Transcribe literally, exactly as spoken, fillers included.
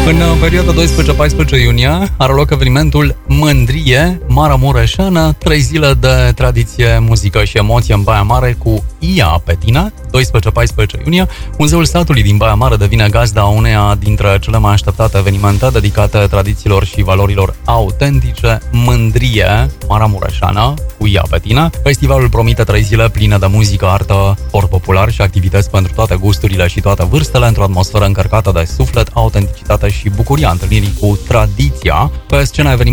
În perioada doisprezece paisprezece iunie are loc evenimentul Mândrie Maramureșeană, trei zile de tradiție, muzică și emoție în Baia Mare cu Ia pe tine. doisprezece paisprezece iunie, Muzeul Satului din Baia Mare devine gazda uneia dintre cele mai așteptate evenimente dedicate tradițiilor și valorilor autentice, Mândrie Maramureșeană cu Ia pe tine. Festivalul promite trei zile pline de muzică, artă, sport popular și activități pentru toate gusturile și toate vârstele, într-o atmosferă încărcată de suflet, autenticitate și bucuria întâlnirii cu tradiția. Pe scena evenimentului